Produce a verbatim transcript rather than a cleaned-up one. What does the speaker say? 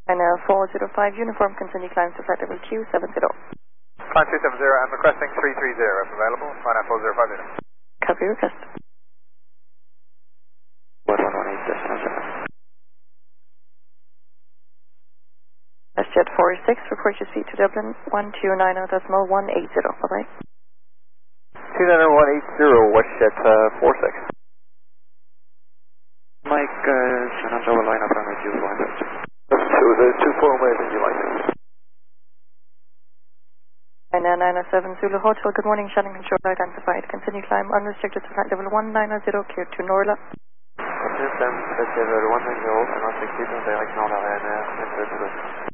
And uh, four zero five uniform, continue climb to flight level Q seven zero. Climb two seven zero, I'm requesting three three zero if available. Flight four zero five zero. Copy request. one one one eight decimal seven. WestJet four six, report your speed to Dublin one two nine zero decimal one eight zero. Bye bye. two nine zero one eight zero, WestJet uh, four six. Mike, uh, San Antonio line up on my two four zero. So there's two four ways that you like it. And uh, nine oh seven Zulu Hotel, good morning, Shannon control identified. Continue climb unrestricted to flight level one nine zero, clear to Norla. Système, flight level one nine zero, and on sixty, direction en l'arrêt,